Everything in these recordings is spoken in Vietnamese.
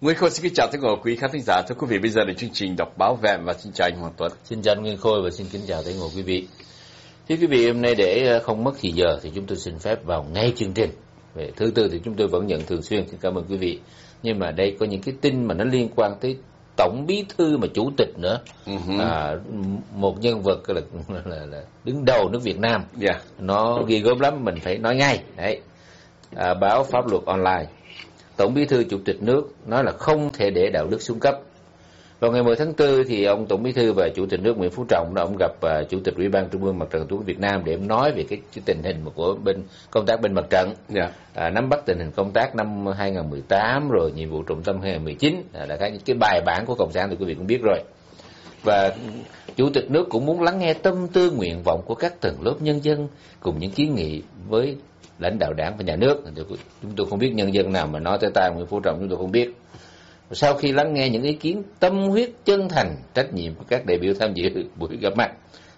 Nguyễn Khôi xin kính chào tất cả quý khán thính giả. Thưa quý vị, bây giờ là chương trình đọc báo VM và xin chào anh Hoàng Tuấn. Xin chào Nguyễn Khôi và xin kính chào tất cả quý vị. Thưa quý vị, hôm nay để không mất thì giờ thì chúng tôi xin phép vào ngay chương trình. Về thứ tư thì chúng tôi vẫn nhận thường xuyên, xin cảm ơn quý vị. Nhưng mà đây có những cái tin mà nó liên quan tới tổng bí thư mà chủ tịch nữa, một nhân vật là đứng đầu nước Việt Nam. Nó ghê gớm lắm, mình phải nói ngay. Đấy, báo Pháp Luật Online. Tổng bí thư chủ tịch nước nói là không thể để đạo đức xuống cấp. Vào ngày 10 tháng 4 thì ông Tổng bí thư và Chủ tịch nước Nguyễn Phú Trọng đã gặp Chủ tịch Ủy ban Trung ương Mặt trận Tổ quốc Việt Nam để nói về cái tình hình của công tác bên mặt trận, nắm bắt tình hình công tác năm 2018 rồi nhiệm vụ trọng tâm 2019, là cái bài bản của Cộng sản thì quý vị cũng biết rồi. Và Chủ tịch nước cũng muốn lắng nghe tâm tư nguyện vọng của các tầng lớp nhân dân cùng những kiến nghị với lãnh đạo đảng và nhà nước. Chúng tôi không biết nhân dân nào mà nói tới tai Nguyễn Phú Trọng, chúng tôi không biết. Sau khi lắng nghe những ý kiến tâm huyết chân thành trách nhiệm của các đại biểu tham dự buổi gặp mặt,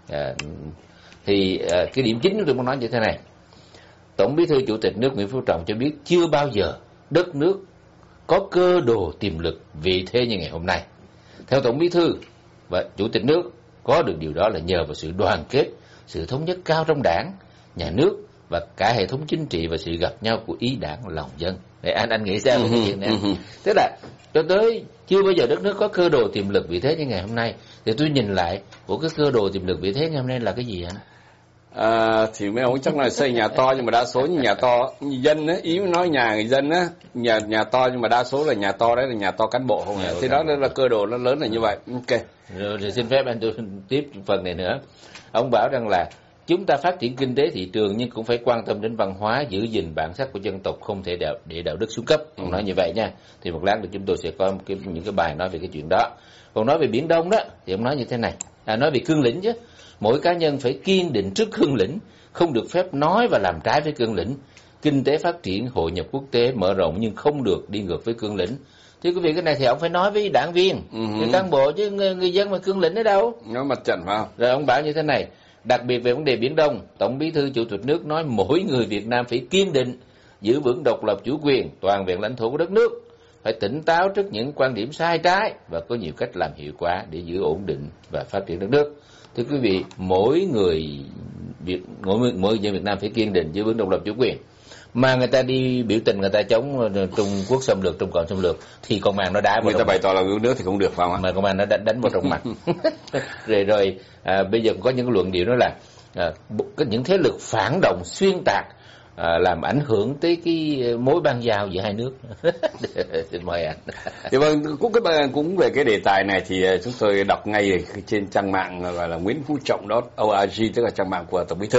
thì cái điểm chính tôi muốn nói như thế này. Tổng bí thư chủ tịch nước Nguyễn Phú Trọng cho biết chưa bao giờ đất nước có cơ đồ tiềm lực vị thế như ngày hôm nay. Theo Tổng bí thư và chủ tịch nước, có được điều đó là nhờ vào sự đoàn kết, sự thống nhất cao trong đảng, nhà nước và cả hệ thống chính trị và sự gặp nhau của ý đảng lòng dân. Để anh nghĩ sao về cái chuyện này? Tức là cho tới chưa bao giờ đất nước có cơ đồ tiềm lực vị thế như ngày hôm nay. Thì tôi nhìn lại của cái cơ đồ tiềm lực vị thế ngày hôm nay là cái gì anh? Thì mấy ông chắc là xây nhà to, nhưng mà đa số như nhà to dân á, ý nói nhà người dân á, nhà to nhưng mà đa số là nhà to, đấy là nhà to cán bộ không ạ? Thì đó là cơ đồ nó lớn là như vậy. Ok. Rồi thì xin phép anh tôi tiếp phần này nữa. Ông bảo rằng là chúng ta phát triển kinh tế thị trường nhưng cũng phải quan tâm đến văn hóa, giữ gìn bản sắc của dân tộc, không thể để đạo đức xuống cấp. Ông nói như vậy nha. Thì một lát nữa chúng tôi sẽ có những cái bài nói về cái chuyện đó. Còn nói về Biển Đông đó thì ông nói như thế này. Nói về cương lĩnh chứ. Mỗi cá nhân phải kiên định trước cương lĩnh, không được phép nói và làm trái với cương lĩnh. Kinh tế phát triển, hội nhập quốc tế mở rộng nhưng không được đi ngược với cương lĩnh. Thưa quý vị, cái này thì ông phải nói với đảng viên, với cán bộ, chứ người dân mà cương lĩnh ở đâu? Nói mặt trận phải không? Rồi ông bảo như thế này. Đặc biệt về vấn đề Biển Đông, Tổng bí thư chủ tịch nước nói mỗi người Việt Nam phải kiên định, giữ vững độc lập chủ quyền, toàn vẹn lãnh thổ của đất nước, phải tỉnh táo trước những quan điểm sai trái và có nhiều cách làm hiệu quả để giữ ổn định và phát triển đất nước. Thưa quý vị, mỗi người dân Việt Nam phải kiên định giữ vững độc lập chủ quyền. Mà người ta đi biểu tình, người ta chống Trung Quốc xâm lược, Trung Cộng xâm lược thì công an nó đá vào. Người ta bày tỏ là yêu nước thì không được phải không ạ? Mà công an nó đánh vào trong mặt. rồi bây giờ có những luận điệu đó là có những thế lực phản động xuyên tạc, làm ảnh hưởng tới cái mối ban giao giữa hai nước. Xin mời anh. Thì vâng, cũng về cái đề tài này thì chúng tôi đọc ngay trên trang mạng gọi là Nguyễn Phú Trọng.org, tức là trang mạng của Tổng bí thư.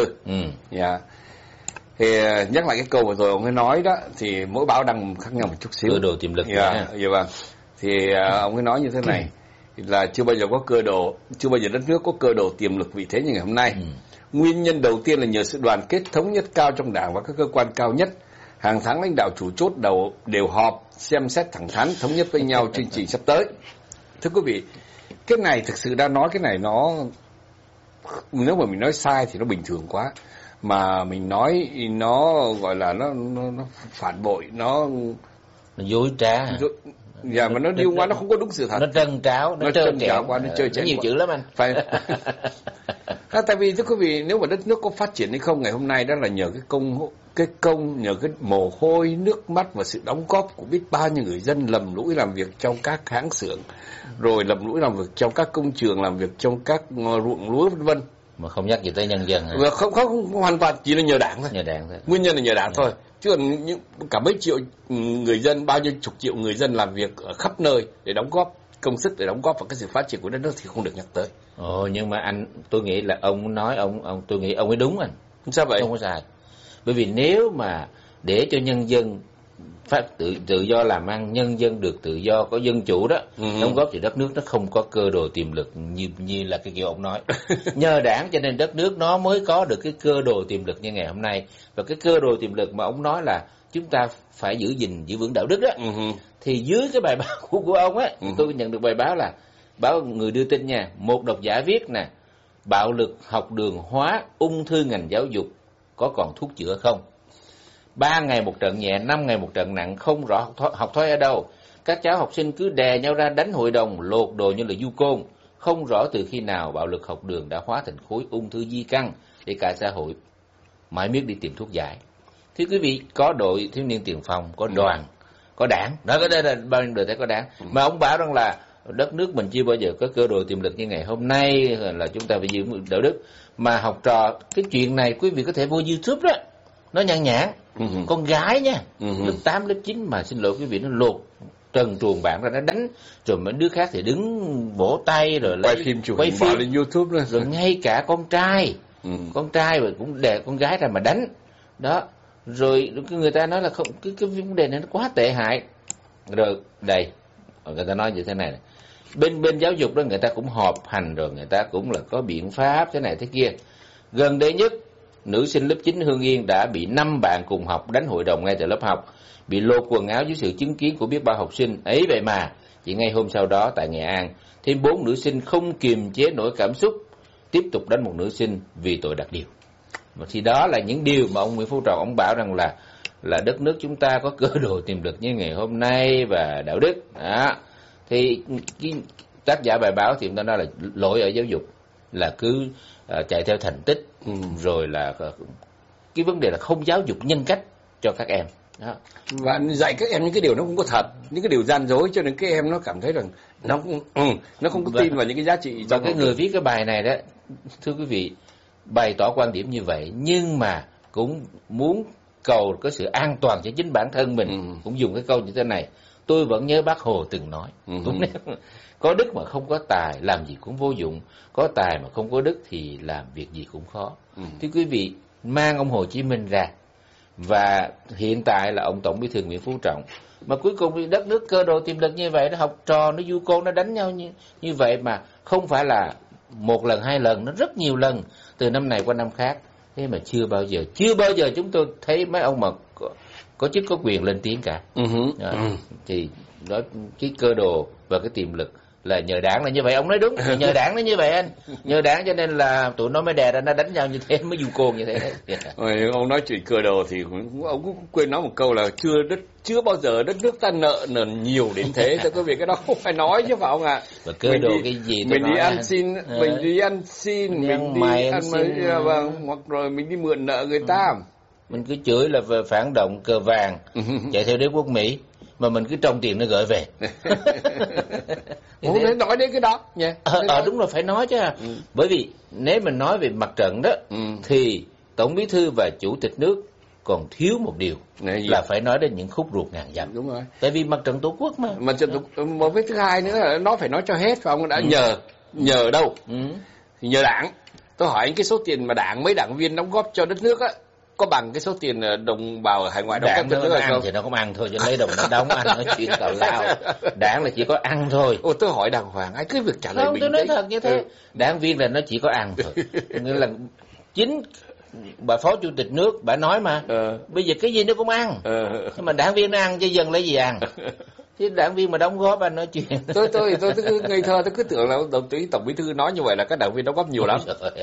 Thì nhắc lại cái câu vừa rồi ông ấy nói đó, thì mỗi báo đăng khác nhau một chút xíu. Cơ đồ tiềm lực. Vâng. Thì ông ấy nói như thế này, là chưa bao giờ đất nước có cơ đồ tiềm lực vị thế như ngày hôm nay. Nguyên nhân đầu tiên là nhờ sự đoàn kết thống nhất cao trong đảng và các cơ quan cao nhất. Hàng tháng lãnh đạo chủ chốt đều họp xem xét thẳng thắn, thống nhất với nhau chương trình sắp tới. Thưa quý vị, cái này thực sự đã nói cái này nếu mà mình nói sai thì nó bình thường quá. Mà mình nói nó gọi là nó phản bội, nó dối trá. Mà nó điêu quá, nó không có đúng sự thật. Nó trân tráo, nó trơn trẽo quá, nó chơi chẽn nhiều quá. chữ lắm anh. Phải. Tại vì thưa quý vị, nếu mà đất nước có phát triển hay không ngày hôm nay đó là nhờ nhờ cái mồ hôi, nước mắt và sự đóng góp của biết bao nhiêu người dân lầm lũi làm việc trong các hãng xưởng, rồi lầm lũi làm việc trong các công trường, làm việc trong các ruộng lúa vân vân. Mà không nhắc gì tới nhân dân hả? Không hoàn toàn chỉ là nhờ đảng thôi. Nhờ đảng thôi. Nguyên nhân là nhờ đảng thôi. Chứ còn cả mấy triệu người dân, bao nhiêu chục triệu người dân làm việc ở khắp nơi để đóng góp công sức, để đóng góp vào cái sự phát triển của đất nước thì không được nhắc tới. Nhưng mà tôi nghĩ là ông nói tôi nghĩ ông ấy đúng anh. Sao vậy? Không có sai. Bởi vì nếu mà để cho nhân dân tự do làm ăn, nhân dân được tự do, có dân chủ đó, đóng góp thì đất nước nó không có cơ đồ tiềm lực như là cái kiểu ông nói. Nhờ đảng cho nên đất nước nó mới có được cái cơ đồ tiềm lực như ngày hôm nay. Và cái cơ đồ tiềm lực mà ông nói là chúng ta phải giữ vững đạo đức đó. Thì dưới cái bài báo của ông á, tôi nhận được bài báo là báo Người Đưa Tin nha, một độc giả viết nè: bạo lực học đường hóa ung thư ngành giáo dục, có còn thuốc chữa không? 3 ngày một trận nhẹ, 5 ngày một trận nặng, không rõ học thói ở đâu. các cháu học sinh cứ đè nhau ra đánh hội đồng, lột đồ như là du côn. Không rõ từ khi nào bạo lực học đường đã hóa thành khối ung thư di căn để cả xã hội mãi miết đi tìm thuốc giải. Thưa quý vị, có đội thiếu niên tiền phong, có đoàn, có đảng, đó cái đây là bao nhiêu đời thấy có đảng. Mà ông bảo rằng là đất nước mình chưa bao giờ có cơ đồ tiềm lực như ngày hôm nay, là chúng ta phải giữ đạo đức. Mà học trò, cái chuyện này quý vị có thể vô YouTube đó, nó nhan nhản. Con gái nha, lớp 8, lớp 9 mà xin lỗi quý vị, nó lột trần truồng bạn ra, nó đánh, rồi mấy đứa khác thì đứng vỗ tay rồi lấy quay phim lên YouTube đó. Rồi ngay cả con trai mà cũng đè con gái ra mà đánh đó. Rồi người ta nói là không, cái vấn đề này nó quá tệ hại. Rồi đây người ta nói như thế này, bên giáo dục đó người ta cũng họp hành, rồi người ta cũng là có biện pháp thế này thế kia. Gần đây nhất, nữ sinh lớp 9 Hưng Yên đã bị 5 bạn cùng học đánh hội đồng ngay tại lớp học, bị lột quần áo dưới sự chứng kiến của biết bao học sinh. Ấy vậy mà chỉ ngay hôm sau đó tại Nghệ An, thêm 4 nữ sinh không kiềm chế nổi cảm xúc tiếp tục đánh một nữ sinh vì tội đặt điều. Mà thì đó là những điều mà ông Nguyễn Phú Trọng ông bảo rằng là đất nước chúng ta có cơ đồ tiềm lực như ngày hôm nay và đạo đức. Đó. Thì cái tác giả bài báo thì người ta nói là lỗi ở giáo dục, là cứ chạy theo thành tích, rồi là cái vấn đề là không giáo dục nhân cách cho các em. Đó. Và dạy các em những cái điều nó không có thật, những cái điều gian dối, cho nên các em nó cảm thấy rằng nó không có tin vào những cái giá trị. Và cái người viết cái bài này đó, thưa quý vị, bày tỏ quan điểm như vậy nhưng mà cũng muốn cầu có sự an toàn cho chính bản thân mình. Cũng dùng cái câu như thế này: tôi vẫn nhớ Bác Hồ từng nói, có đức mà không có tài làm gì cũng vô dụng, có tài mà không có đức thì làm việc gì cũng khó. Thưa quý vị, mang ông Hồ Chí Minh ra, và hiện tại là ông Tổng Bí thư Nguyễn Phú Trọng, mà cuối cùng đất nước cơ đồ tiềm lực như vậy, nó học trò, nó du côn, nó đánh nhau như vậy, mà không phải là một lần, hai lần, nó rất nhiều lần, từ năm này qua năm khác. Thế mà chưa bao giờ chúng tôi thấy mấy ông mà có chức có quyền lên tiếng cả. Thì đó, cái cơ đồ và cái tiềm lực là nhờ đảng là như vậy. Ông nói đúng, nhờ đảng nó như vậy anh, nhờ đảng cho nên là tụi nó mới đè ra, nó đánh nhau như thế, mới du côn như thế. Ông nói chuyện cơ đồ thì ông cũng quên nói một câu là chưa bao giờ đất nước ta nợ nần nhiều đến thế. Thưa quý vị, cái đó không phải nói chứ phải không ạ? Và cơ đồ cái gì mình đi ăn xin, mình đi ăn xin, mình đi ăn hoặc rồi mình đi mượn nợ người ta. Mình cứ chửi là phản động cờ vàng, chạy theo đế quốc Mỹ, mà mình cứ trông tiền nó gửi về. Không thể nói đến cái đó nha. Đúng rồi, phải nói chứ. Bởi vì nếu mình nói về mặt trận đó, thì Tổng Bí thư và Chủ tịch nước còn thiếu một điều là phải nói đến những khúc ruột ngàn dặm. Đúng rồi. Tại vì mặt trận Tổ quốc mà. Mặt trận một cái thứ hai nữa là nó phải nói cho hết, phải không? Đã nhờ đâu? Thì nhờ đảng. Tôi hỏi anh, cái số tiền mà đảng, mấy đảng viên đóng góp cho đất nước á, có bằng cái số tiền đồng bào ở hải ngoại đóng góp cho đất nước không? Thì nó cũng ăn thôi, cho lấy đồng nó đóng, ăn nói chuyện tào lao. Đảng là chỉ có ăn thôi. Tôi hỏi đàng hoàng, ai cứ việc trả lời không, mình. Tôi nói thật như thế. Đảng viên là nó chỉ có ăn thôi. Nghĩa là chính bà Phó Chủ tịch nước bà nói mà, bây giờ cái gì nó cũng ăn. Nhưng mà đảng viên nó ăn chứ dân lấy gì ăn? Chứ đảng viên mà đóng góp anh nói chuyện. Tôi cứ ngây thơ, tôi cứ tưởng là Tổng Bí thư nói như vậy là các đảng viên đóng góp nhiều lắm.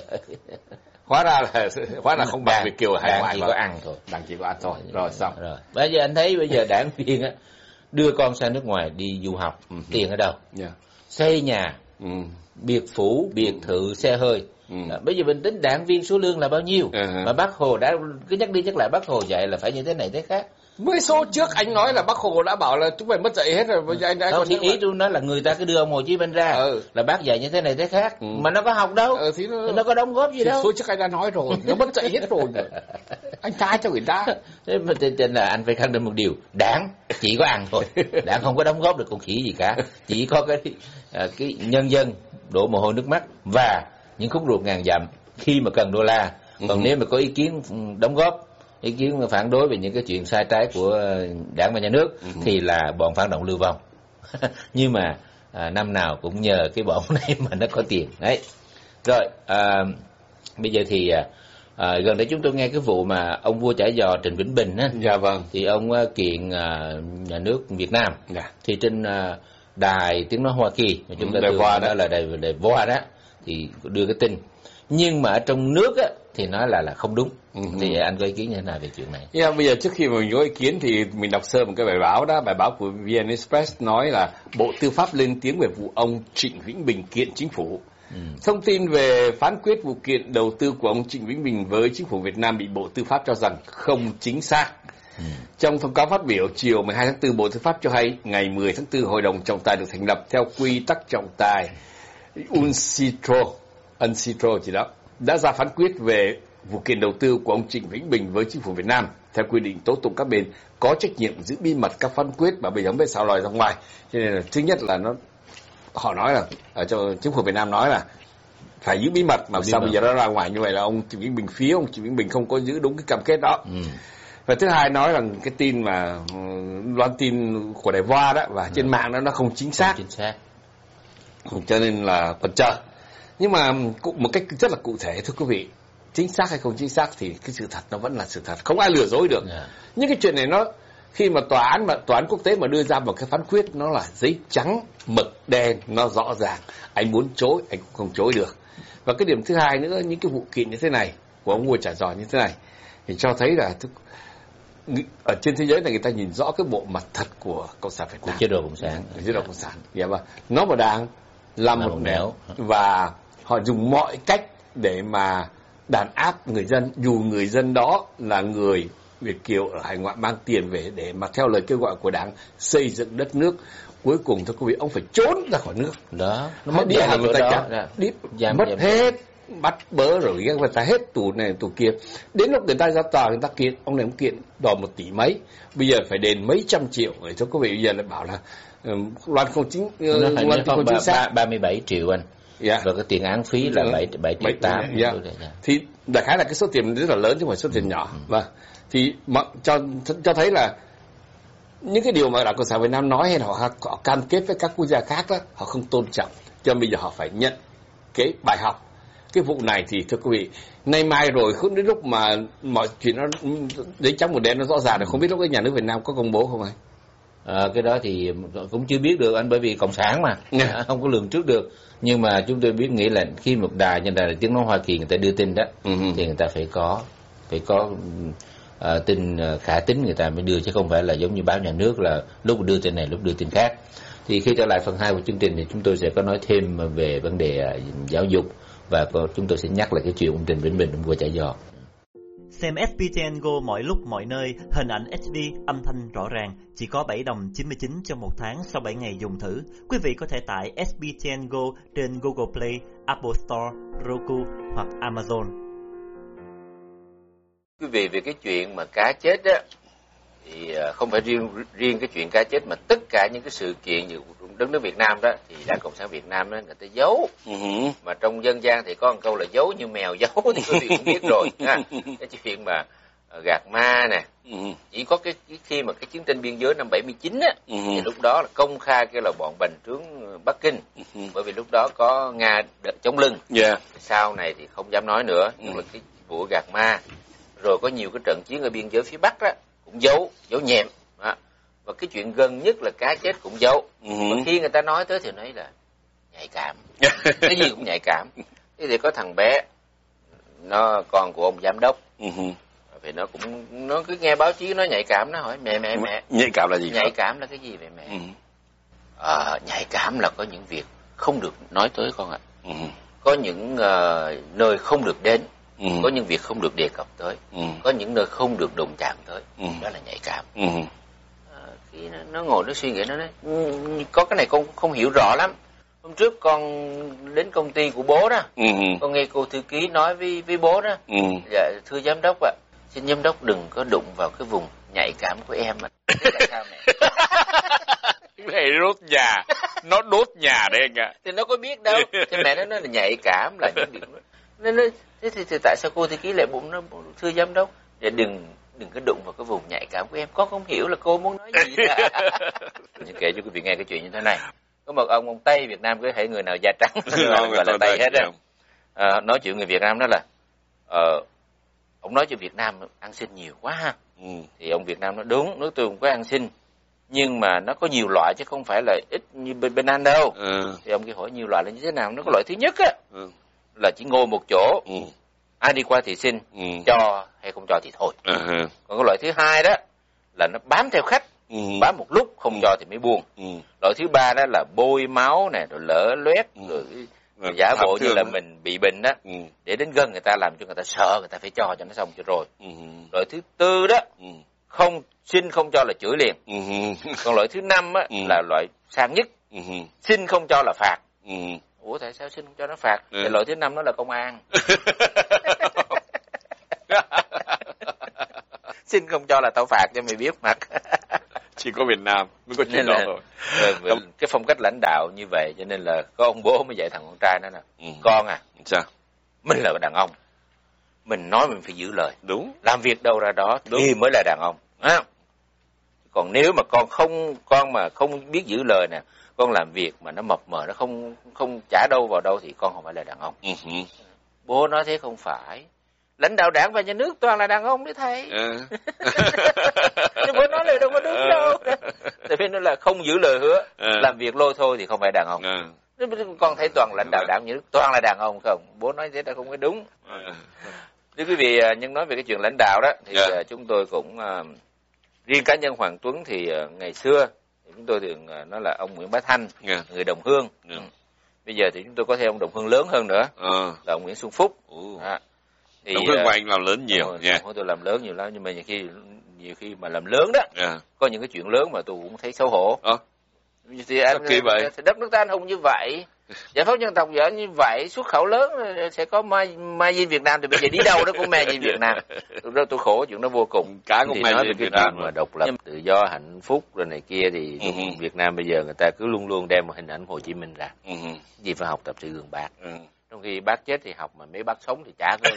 Hóa ra không bằng Việt kiều hải ngoại, chỉ có ăn thôi. Đảng chỉ có ăn thôi. Rồi xong. Rồi. Bây giờ anh thấy bây giờ đảng viên á đưa con sang nước ngoài đi du học, tiền ở đâu? Xây nhà, biệt phủ, biệt thự, xe hơi. Bây giờ mình tính đảng viên số lương là bao nhiêu? Mà Bác Hồ đã cứ nhắc đi nhắc lại, Bác Hồ dạy là phải như thế này thế khác. Mới số trước anh nói là Bác Hồ đã bảo là chúng mày mất dạy hết rồi. Bây giờ anh còn thì ý tôi nói là người ta cứ đưa ông Hồ Chí Minh ra là bác dạy như thế này thế khác, mà nó có học đâu, thì nó có đóng góp gì đâu. Số trước anh đã nói rồi, nó mất dạy hết rồi. Anh tha cho người ta. Thế mà trên là anh phải khẳng định một điều, đảng chỉ có ăn thôi, đảng không có đóng góp được con khỉ gì cả, chỉ có cái nhân dân đổ mồ hôi nước mắt và những khúc ruột ngàn dặm khi mà cần đô la. Còn nếu mà có ý kiến đóng góp, ý kiến phản đối về những cái chuyện sai trái của đảng và nhà nước thì là bọn phản động lưu vong. Nhưng mà năm nào cũng nhờ cái bọn này mà nó có tiền đấy. Rồi bây giờ thì gần đây chúng tôi nghe cái vụ mà ông vua chả giò Trịnh Vĩnh Bình á. Dạ vâng. Thì ông kiện nhà nước Việt Nam. Thì trên đài tiếng nói Hoa Kỳ mà chúng ta thường đó là đài VOA đó, thì đưa cái tin nhưng mà ở trong nước á thì nói là không đúng. Thì anh có ý kiến như thế nào về chuyện này? Bây giờ trước khi mà mình có ý kiến thì mình đọc sơ một cái bài báo đó, bài báo của VN Express nói là Bộ Tư pháp lên tiếng về vụ ông Trịnh Vĩnh Bình kiện chính phủ. Thông tin về phán quyết vụ kiện đầu tư của ông Trịnh Vĩnh Bình với chính phủ Việt Nam bị Bộ Tư pháp cho rằng không chính xác. Trong thông cáo phát biểu chiều 12 tháng 4, Bộ Tư pháp cho hay ngày 10 tháng 4 Hội đồng trọng tài được thành lập theo quy tắc trọng tài UNCITRAL chỉ đó đã ra phán quyết về vụ kiện đầu tư của ông Trịnh Vĩnh Bình với chính phủ Việt Nam. Theo quy định tố tụng, các bên có trách nhiệm giữ bí mật các phán quyết mà bây giờ không biết sao lòi ra ngoài. Cho nên là thứ nhất là họ nói là ở trong chính phủ Việt Nam nói là phải giữ bí mật, mà sao bây giờ nó ra ngoài như vậy là ông Trịnh Vĩnh Bình phía ông Trịnh Vĩnh Bình không có giữ đúng cái cam kết đó. Và thứ hai nói rằng cái tin mà loan tin của Đài Voa đó và trên mạng đó nó không chính xác. Cho nên là còn chờ. Nhưng mà một cách rất là cụ thể, thưa quý vị, chính xác hay không chính xác thì cái sự thật nó vẫn là sự thật, không ai lừa dối được. Những cái chuyện này nó khi mà tòa án quốc tế mà đưa ra một cái phán quyết, nó là giấy trắng mực đen, nó rõ ràng, anh muốn chối anh cũng không chối được. Và cái điểm thứ hai nữa, những cái vụ kiện như thế này của ông Ngô Trả Giò như thế này thì cho thấy là ở trên thế giới này người ta nhìn rõ cái bộ mặt thật của Cộng sản Việt Nam, chế độ Cộng sản, Cộng sản. Nó mà đang làm một nẻo và họ dùng mọi cách để mà đàn áp người dân, dù người dân đó là người Việt kiều ở hải ngoại mang tiền về để mà theo lời kêu gọi của Đảng xây dựng đất nước. Cuối cùng thưa quý vị, ông phải trốn ra khỏi nước đó, nó mất đi hàng người ta chặt, mất hết, bắt bớ rồi người ta hết tù này tù kia. Đến lúc người ta ra tòa, người ta kiện ông này, ông kiện đòi 1 tỷ mấy, bây giờ phải đền mấy trăm triệu. Rồi thưa quý vị, bây giờ lại bảo là loan không chính, loan không chính xác, 37 triệu anh. Và cái tiền án phí là 7 triệu 8. Thì đại khái là cái số tiền rất là lớn chứ không phải số tiền nhỏ. Và thì cho thấy là những cái điều mà Đảng Cộng sản Việt Nam nói hay là họ cam kết với các quốc gia khác đó, họ không tôn trọng. Cho nên bây giờ họ phải nhận cái bài học. Cái vụ này thì thưa quý vị, nay mai rồi không đến lúc mà mọi chuyện nó giấy trắng một đen nó rõ ràng rồi, không biết lúc cái nhà nước Việt Nam có công bố không anh? Cái đó thì cũng chưa biết được anh, bởi vì cộng sản mà không có lường trước được. Nhưng mà chúng tôi biết nghĩ là khi một đài như đài Tiếng Nói Hoa Kỳ người ta đưa tin đó, thì người ta phải có tin khả tín người ta mới đưa, chứ không phải là giống như báo nhà nước là lúc đưa tin này lúc đưa tin khác. Thì khi trở lại phần 2 của chương trình thì chúng tôi sẽ có nói thêm về vấn đề giáo dục, và chúng tôi sẽ nhắc lại cái chuyện ông Trịnh Vĩnh Bình ông Ngô Trả Giò. Xem SBTN Go mọi lúc mọi nơi, hình ảnh HD, âm thanh rõ ràng, chỉ có 7 đồng 99 cho một tháng sau 7 ngày dùng thử. Quý vị có thể tải SBTN Go trên Google Play, Apple Store, Roku hoặc Amazon. Quý vị, về cái chuyện mà cá chết á, thì không phải riêng cái chuyện cá chết, mà tất cả những cái sự kiện như đất nước Việt Nam đó thì Đảng Cộng sản Việt Nam đó người ta giấu. Mà trong dân gian thì có một câu là giấu như mèo giấu, thì quý vị cũng biết rồi ha. Cái chuyện mà gạt ma nè, chỉ có cái khi mà cái chiến tranh biên giới năm 79 á, thì lúc đó là công khai kêu là bọn bành trướng Bắc Kinh, bởi vì lúc đó có Nga chống lưng. Sau này thì không dám nói nữa, nhưng mà cái vụ gạt ma, rồi có nhiều cái trận chiến ở biên giới phía Bắc đó cũng giấu nhẹm. Và cái chuyện gần nhất là cá chết cũng giấu. Và khi người ta nói tới thì nói là nhạy cảm, cái gì cũng nhạy cảm. Thế thì có thằng bé, nó con của ông giám đốc, thì nó cứ nghe báo chí nó nhạy cảm, nó hỏi mẹ. Nhạy cảm là gì? Nhạy cảm là cái gì vậy mẹ? Nhạy cảm là có những việc không được nói tới con ạ. Có những nơi không được đến, có những việc không được đề cập tới, có những nơi không được đụng chạm tới, đó là nhạy cảm. Khi nó ngồi nó suy nghĩ, nó nói có cái này con không hiểu rõ lắm. Hôm trước con đến công ty của bố đó, con nghe cô thư ký nói với bố đó, dạ thưa giám đốc ạ, xin giám đốc đừng có đụng vào cái vùng nhạy cảm của em ạ. Thế là sao mẹ? Cái này đốt nhà, nó đốt nhà đấy anh ạ. Thì nó có biết đâu. Thì mẹ nó nói là nhạy cảm là những điểm đó. Nên thế thì tại sao cô thư ký lại bụng nó thưa giám đốc, để đừng có đụng vào cái vùng nhạy cảm của em, con không hiểu là cô muốn nói gì. Mình kể cho quý vị nghe cái chuyện như thế này. Có một ông Tây Việt Nam, có thể người nào da trắng gọi là Tây hết á, nói chuyện người Việt Nam đó là ông nói cho Việt Nam ăn xin nhiều quá ha. Thì ông Việt Nam nói đúng, nước tôi cũng có ăn xin, nhưng mà nó có nhiều loại chứ không phải là ít như bên Anh đâu. Thì ông kia hỏi nhiều loại là như thế nào? Nó có loại thứ nhất á, là chỉ ngồi một chỗ, ai đi qua thì xin, cho hay không cho thì thôi. Còn cái loại thứ hai đó là nó bám theo khách, bám một lúc không cho thì mới buông. Loại thứ ba đó là bôi máu nè, rồi lở loét, rồi giả bộ như là mình bị bệnh đó, để đến gần người ta làm cho người ta sợ, người ta phải cho nó xong cho rồi. Loại thứ tư đó không xin không cho là chửi liền. Còn loại thứ năm á là loại sang nhất, xin không cho là phạt. Ủa tại sao xin không cho nó phạt? Thì loại thứ năm đó là công an. Xin không cho là tao phạt cho mày biết mặt. Chỉ có Việt Nam mới có chuyện đó thôi. Cái phong cách lãnh đạo như vậy cho nên là có ông bố mới dạy thằng con trai nó nè. Con à, sao? Mình là đàn ông, mình nói mình phải giữ lời. Đúng. Làm việc đâu ra đó thì mới là đàn ông. Còn nếu mà con mà không biết giữ lời nè, con làm việc mà nó mập mờ, nó không trả đâu vào đâu thì con không phải là đàn ông. Bố nói thế không phải. Lãnh đạo đảng và nhà nước toàn là đàn ông đấy thầy. Nhưng bố nói lời đâu có đúng đâu. Tại vì nó là không giữ lời hứa, làm việc lôi thôi thì không phải đàn ông. Con thấy toàn lãnh đạo đảng nhà nước toàn là đàn ông không? Bố nói thế là không có đúng. Thưa quý vị, nhưng nói về cái chuyện lãnh đạo đó thì chúng tôi cũng riêng cá nhân Hoàng Tuấn thì ngày xưa chúng tôi thường nói là ông Nguyễn Bá Thanh, người Đồng Hương. Bây giờ thì chúng tôi có thêm ông Đồng Hương lớn hơn nữa, là ông Nguyễn Xuân Phúc. Thì Đồng Hương của anh làm lớn nhiều nha. Tôi làm lớn nhiều lắm, nhưng mà nhiều khi mà làm lớn đó, có những cái chuyện lớn mà tôi cũng thấy xấu hổ. Thì anh vậy? Đất nước ta anh hùng như vậy, giải phóng dân tộc dở như vậy, xuất khẩu lớn sẽ có mai Việt Nam, thì bây giờ đi đâu đó cũng mai Việt Nam. Lúc đó tôi khổ chuyện đó vô cùng. Cả cũng mai Việt Nam mà độc lập, tự do, hạnh phúc rồi này kia thì Việt Nam bây giờ người ta cứ luôn luôn đem một hình ảnh Hồ Chí Minh ra. Gì phải học tập sự gương Bác. Trong khi Bác chết thì học, mà mấy bác sống thì chả có.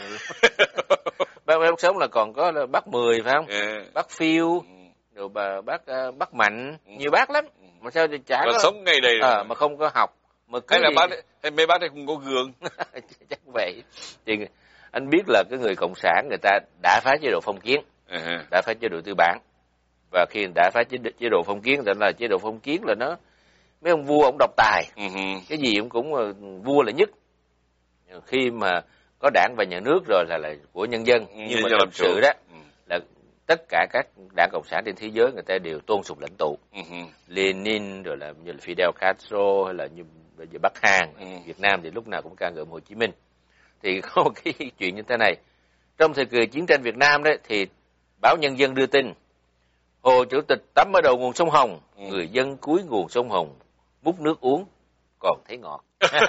Bác sống là còn có là bác Mười phải không? Bác Phiêu, rồi bác Mạnh, nhiều bác lắm. Mà sao thì chả có sống ngay đây mà không có học. Mà hay là bác hay mấy bác đây không có gương. Chắc vậy. Thì anh biết là cái người cộng sản người ta đã phá chế độ phong kiến, đã phá chế độ tư bản, và khi đã phá chế độ phong kiến, là chế độ phong kiến là nó mấy ông vua ông độc tài, cái gì cũng vua là nhất. Khi mà có đảng và nhà nước rồi là của nhân dân, nhưng mà thực sự đó là tất cả các đảng cộng sản trên thế giới người ta đều tôn sùng lãnh tụ. Lenin rồi là như là Fidel Castro, hay là như bây giờ Bắc Hàn, Việt Nam thì lúc nào cũng ca ngợi Hồ Chí Minh. Thì có một cái chuyện như thế này, trong thời kỳ chiến tranh Việt Nam đấy thì báo Nhân dân đưa tin Hồ Chủ tịch tắm ở đầu nguồn sông Hồng, người dân cuối nguồn sông Hồng múc nước uống còn thấy ngọt.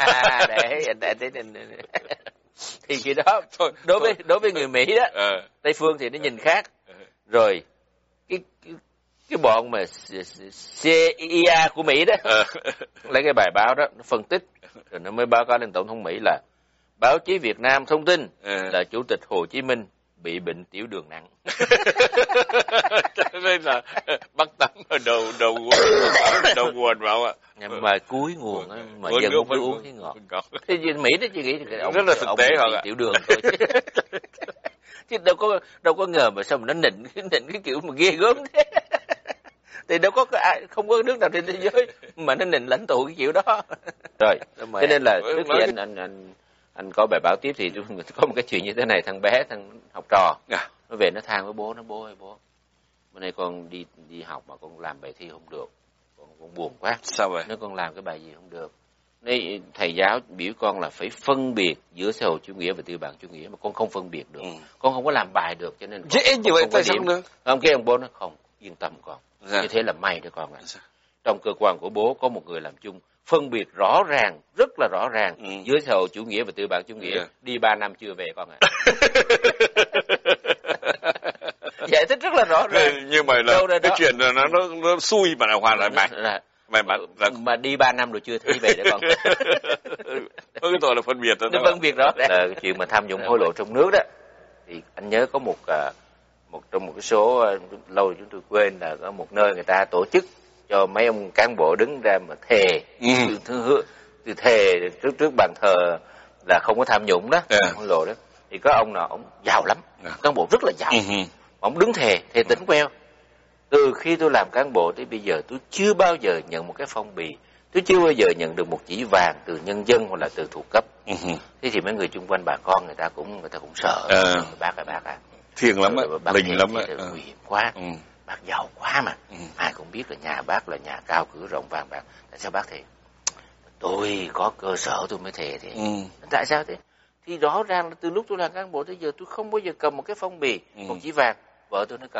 Thì khi đó đối với người Mỹ đó, Tây phương thì nó nhìn khác. Rồi cái bọn mà CIA của Mỹ đó lấy cái bài báo đó nó phân tích, rồi nó mới báo cáo lên tổng thống Mỹ là báo chí Việt Nam thông tin là Chủ tịch Hồ Chí Minh bị bệnh tiểu đường nặng. Nên là bắt tắm ở đầu nguồn vào ạ. Mà cuối nguồn mà dân không phải uống cái ngọt. Thế Mỹ đó chỉ nghĩ ông rất là thực tế bị tiểu đường thôi. Chứ đâu có ngờ mà sao mà nó nịnh cái kiểu mà ghê gớm thế. Thì đâu có không có nước nào trên thế giới mà nó nịnh lãnh tụ cái kiểu đó. Rồi, cho nên là trước khi anh có bài báo tiếp thì có một cái chuyện như thế này, thằng học trò nó về nó than với bố, nó bố ơi bố, bữa nay con đi học mà con làm bài thi không được, con buồn quá. Sao vậy? Nếu con làm cái bài gì không được, nên thầy giáo biểu con là phải phân biệt giữa xã hội chủ nghĩa và tư bản chủ nghĩa, mà con không phân biệt được, con không có làm bài được, cho nên dễ như vậy tại sao không được? Ông kia ông bố nó không yên tâm con, như thế là may đó con ạ. Trong cơ quan của bố có một người làm chung, phân biệt rõ ràng, rất là rõ ràng giữa xã hội chủ nghĩa và tư bản chủ nghĩa. Đi 3 năm chưa về con ạ. Giải thích rất là rõ ràng. Nhưng mà là cái chuyện là nó xui mà là hoàn lại mà đi 3 năm rồi chưa thấy về đấy con. Cái tội là phân biệt đó. Nó phân biệt rõ ràng. Cái chuyện mà tham nhũng hối lộ trong nước đó, thì anh nhớ có một trong một cái số lâu chúng tôi quên, là có một nơi người ta tổ chức cho mấy ông cán bộ đứng ra mà thề, thề trước bàn thờ là không có tham nhũng đó, hối lộ đó. Thì có ông nào ông giàu lắm, cán bộ rất là giàu, ông đứng thề tỉnh queo: từ khi tôi làm cán bộ tới bây giờ tôi chưa bao giờ nhận một cái phong bì, Tôi chưa bao giờ nhận được một chỉ vàng từ nhân dân hoặc là từ thuộc cấp. Thế thì mấy người chung quanh bà con người ta cũng sợ. Bác à. Thiêng lắm á, linh lắm á. Nguy hiểm quá. Bác giàu quá mà. Ai cũng biết là nhà bác là nhà cao cửa rộng vàng bạc. Tại sao bác thề? Tôi có cơ sở tôi mới thề thế. Tại sao thế? Thì rõ ràng là từ lúc tôi làm cán bộ tới giờ tôi không bao giờ cầm một cái phong bì, một chỉ vàng. Vợ tôi nó cầm.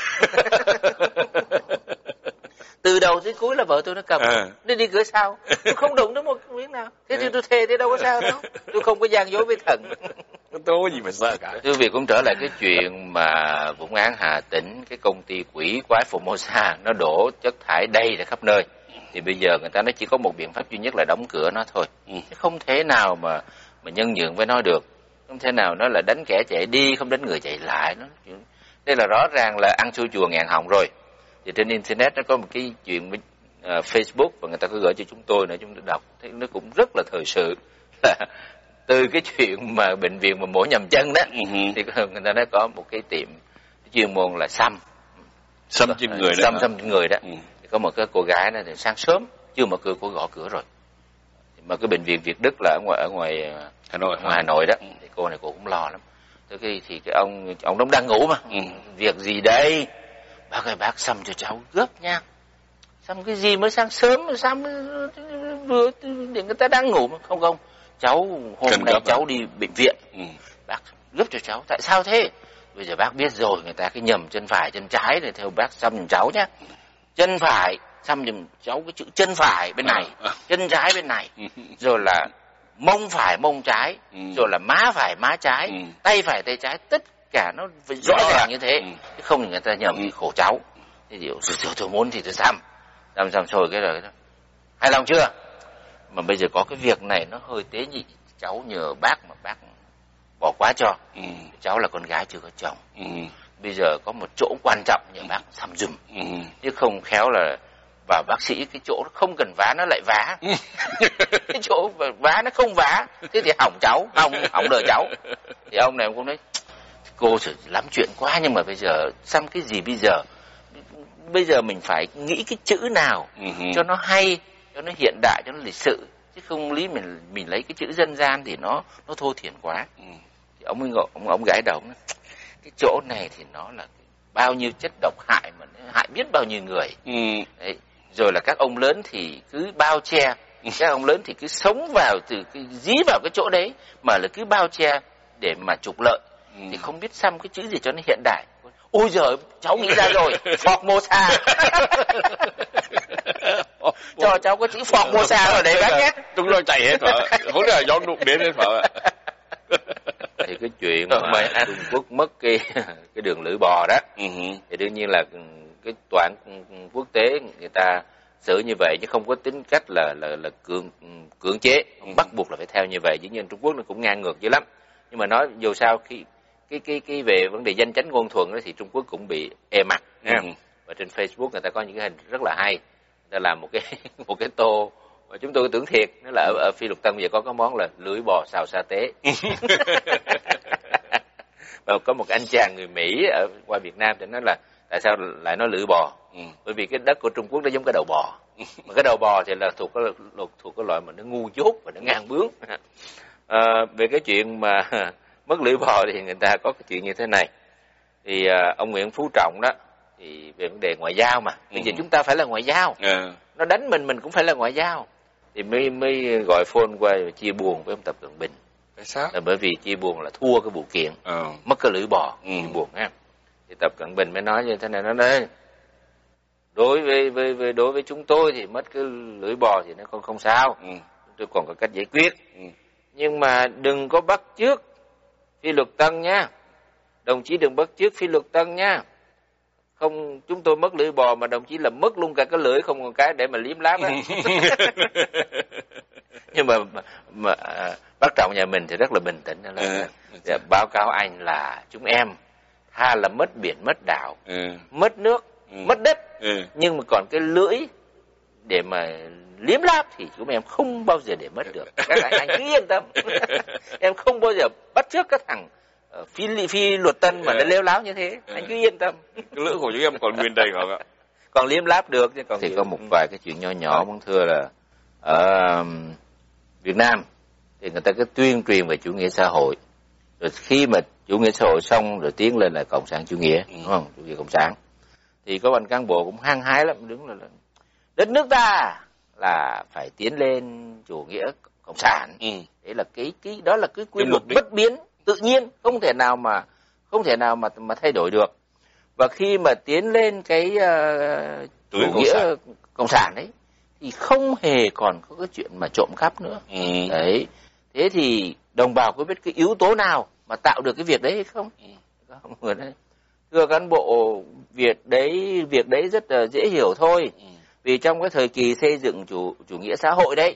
Từ đầu tới cuối là vợ tôi nó cầm. Đi cửa sau. Tôi không đụng đến một miếng nào. Thế thì tôi thề thế đâu có sao đâu. Tôi không có gian dối với thần. Tôi có gì mà sợ cả. Thưa quý vị, cũng trở lại cái chuyện mà Vũng Án Hà Tĩnh, cái công ty quỷ quái Formosa nó đổ chất thải đầy ra khắp nơi. Thì bây giờ người ta nói chỉ có một biện pháp duy nhất là đóng cửa nó thôi. Không thể nào mà nhân nhượng với nó được. Không thể nào nó là đánh kẻ chạy đi, không đánh người chạy lại. Đây là rõ ràng là ăn xui chùa ngàn họng rồi. Thì trên Internet nó có một cái chuyện với Facebook và người ta có gửi cho chúng tôi nữa, chúng tôi đọc. Thế nó cũng rất là thời sự. Từ cái chuyện mà bệnh viện mà mổ nhầm chân đó, thì người ta đã có một cái tiệm chuyên môn là xăm trên người đó. Xăm trên người đó. Thì có một cái cô gái đó thì sáng sớm chưa mở cửa, cô gõ cửa rồi. Mà cái bệnh viện Việt Đức là ở ngoài Hà Nội đó. Thì cô này cô cũng lo lắm. Thì cái ông đóng đang ngủ mà. Việc gì đây? Bác ơi, bác xăm cho cháu gấp nha. Xăm cái gì mới sáng sớm mà xăm vừa để người ta đang ngủ mà. Không. Cháu hôm nay cháu đi bệnh viện. Bác gấp cho cháu. Tại sao thế? Bây giờ bác biết rồi, người ta cái nhầm chân phải chân trái để theo bác xăm giùm cháu nhé. Chân phải xăm giùm cháu cái chữ chân phải bên này, chân trái bên này. Rồi là mông phải mông trái, rồi là má phải má trái, tay phải tay trái, tất cả nó phải rõ ràng như thế. Chứ không thì người ta nhầm thì khổ cháu. Thế thì tôi muốn thì tôi xăm rồi cái rồi. Hài lòng chưa? Mà bây giờ có cái việc này nó hơi tế nhị, cháu nhờ bác mà bác bỏ qua cho. Cháu là con gái chưa có chồng. Bây giờ có một chỗ quan trọng nhờ bác xăm giùm. Chứ không khéo là vào bác sĩ cái chỗ nó không cần vá nó lại vá. Cái chỗ vá nó không vá, thế thì hỏng cháu, hỏng đời cháu. Thì ông này cũng nói cô sẽ lắm chuyện quá, nhưng mà bây giờ xăm cái gì bây giờ? Bây giờ mình phải nghĩ cái chữ nào cho nó hay, cho nó hiện đại, cho nó lịch sự, chứ không lý mình lấy cái chữ dân gian thì nó thô thiển quá. Thì ông gái đầu nói, cái chỗ này thì nó là bao nhiêu chất độc hại mà hại biết bao nhiêu người. Đấy. Rồi là các ông lớn thì cứ bao che, các ông lớn thì cứ sống vào dí vào cái chỗ đấy mà là cứ bao che để mà trục lợi. Thì không biết xăm cái chữ gì cho nó hiện đại. Ôi giời, cháu nghĩ ra rồi, Formosa. Cho cháu có chữ Formosa vào đấy bác nhé. Chúng nó chạy hết vợ, không là gió đụng đến hết vợ. Thì cái chuyện mà Trung Quốc mất cái đường lưỡi bò đó, thì đương nhiên là cái tòa án quốc tế người ta xử như vậy, chứ không có tính cách là cưỡng chế, bắt buộc là phải theo như vậy. Dĩ nhiên Trung Quốc nó cũng ngang ngược dữ lắm. Nhưng mà nói dù sao khi cái về vấn đề danh chánh ngôn thuận đó thì Trung Quốc cũng bị mặt. Và trên Facebook người ta có những cái hình rất là hay. Người ta làm một cái tô mà chúng tôi tưởng thiệt, nó là ở Phi Luật Tân bây giờ có cái món là lưỡi bò xào sa tế. Và có một anh chàng người Mỹ ở qua Việt Nam thì nói là tại sao lại nói lưỡi bò? Bởi vì cái đất của Trung Quốc nó giống cái đầu bò. Mà cái đầu bò thì là thuộc cái loại mà nó ngu dốt và nó ngang bướng. Về cái chuyện mà mất lưỡi bò thì người ta có cái chuyện như thế này. Thì ông Nguyễn Phú Trọng đó thì về vấn đề ngoại giao mà. Bây giờ chúng ta phải là ngoại giao. Nó đánh mình cũng phải là ngoại giao. Thì mới gọi phone qua chia buồn với ông Tập Cận Bình. Tại sao? Là bởi vì chia buồn là thua cái vụ kiện, mất cái lưỡi bò, chia buồn ha. Thì Tập Cận Bình mới nói như thế này, nó đây. Đối với chúng tôi thì mất cái lưỡi bò thì nó không sao. Tôi còn có cách giải quyết. Nhưng mà đừng có bắt chước Phi Luật Tân nha. Đồng chí đừng bắt chước Phi Luật Tân nha. Không, chúng tôi mất lưỡi bò mà đồng chí là mất luôn cả cái lưỡi không còn cái để mà liếm láp á. Nhưng mà bác Trọng nhà mình thì rất là bình tĩnh, là báo cáo anh là chúng em tha là mất biển mất đảo, mất nước, mất đất, nhưng mà còn cái lưỡi để mà liếm láp thì chúng em không bao giờ để mất được. Các anh cứ yên tâm. Em không bao giờ bắt chước các thằng Phi Luật Tân mà nó lêu láo như thế. Anh cứ yên tâm. Cái lưỡi của chúng em còn nguyên đầy không ạ? Còn liếm láp được chứ còn thì có một vài cái chuyện nho nhỏ muốn thưa là ở Việt Nam thì người ta cứ tuyên truyền về chủ nghĩa xã hội, rồi khi mà chủ nghĩa xã hội xong rồi tiến lên là cộng sản chủ nghĩa, đúng không? Chủ nghĩa cộng sản. Thì có bạn cán bộ cũng hăng hái lắm, đứng là đất nước ta là phải tiến lên chủ nghĩa cộng sản. Đấy là cái đó là cái quy luật bất biến tự nhiên, không thể nào mà thay đổi được. Và khi mà tiến lên cái chủ nghĩa cộng sản đấy thì không hề còn có cái chuyện mà trộm cắp nữa. Đấy. Thế thì đồng bào có biết cái yếu tố nào mà tạo được cái việc đấy hay không? Thưa cán bộ, việc đấy rất là dễ hiểu thôi. Vì trong cái thời kỳ xây dựng chủ nghĩa xã hội đấy